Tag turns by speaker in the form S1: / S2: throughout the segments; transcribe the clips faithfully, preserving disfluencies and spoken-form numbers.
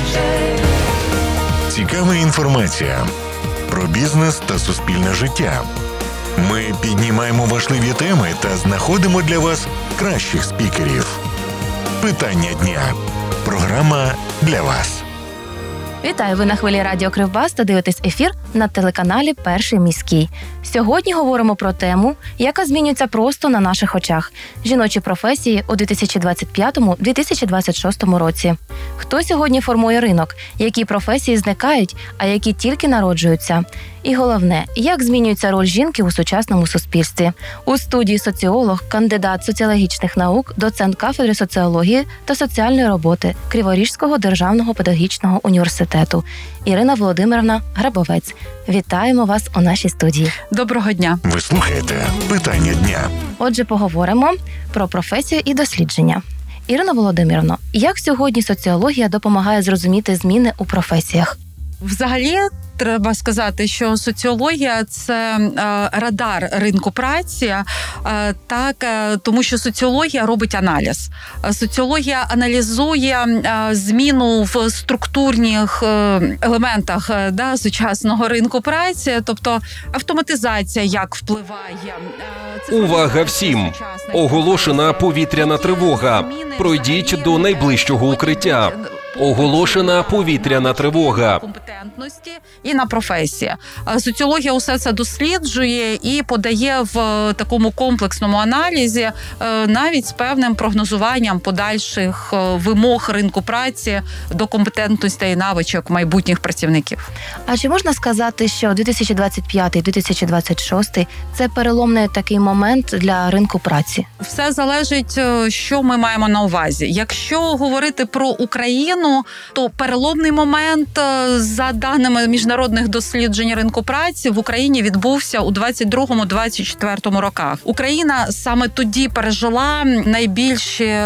S1: Цікава інформація про бізнес та суспільне життя. Ми піднімаємо важливі теми та знаходимо для вас кращих спікерів. Питання дня. Програма для вас.
S2: Вітаю, ви на хвилі Радіо Кривбас та дивитесь ефір на телеканалі «Перший міський». Сьогодні говоримо про тему, яка змінюється просто на наших очах – жіночі професії у дві тисячі двадцять п'ятому - дві тисячі двадцять шостому році. Хто сьогодні формує ринок, які професії зникають, а які тільки народжуються? І головне, як змінюється роль жінки у сучасному суспільстві? У студії соціолог, кандидат соціологічних наук, доцент кафедри соціології та соціальної роботи Криворізького державного педагогічного університету Ірина Володимирівна Грабовець. Вітаємо вас у нашій студії.
S3: Доброго дня.
S1: Ви слухаєте «Питання дня».
S2: Отже, поговоримо про професію і дослідження. Ірина Володимирівна, як сьогодні соціологія допомагає зрозуміти зміни у професіях?
S3: Взагалі, треба сказати, що соціологія – це е, радар ринку праці, е, так, е, тому що соціологія робить аналіз. Соціологія аналізує е, зміну в структурних е, елементах е, да, сучасного ринку праці, тобто автоматизація як впливає. Е,
S4: Увага всім! Оголошена повітряна тривога. Пройдіть до найближчого укриття. Оголошена повітряна тривога.
S3: Компетентності і на професії. Соціологія усе це досліджує і подає в такому комплексному аналізі навіть з певним прогнозуванням подальших вимог ринку праці до компетентності і навичок майбутніх працівників.
S2: А чи можна сказати, що дві тисячі двадцять п'ятий - дві тисячі двадцять шостий – це переломний такий момент для ринку праці?
S3: Все залежить, що ми маємо на увазі. Якщо говорити про Україну, то переломний момент, за даними міжнародних досліджень ринку праці, в Україні відбувся у двадцять другому - двадцять четвертому роках. Україна саме тоді пережила найбільші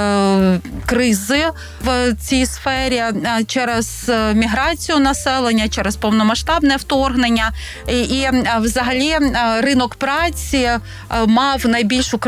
S3: кризи в цій сфері через міграцію населення, через повномасштабне вторгнення. І, і взагалі ринок праці мав найбільшу